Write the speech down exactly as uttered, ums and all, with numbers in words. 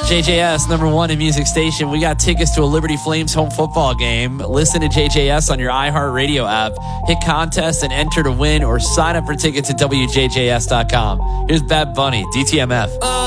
J J S, number one in music station. We got tickets to a Liberty Flames home football game. Listen to J J S on your iHeartRadio app. Hit contest and enter to win, or sign up for tickets at W J J S dot com. Here's Bad Bunny, D T M F.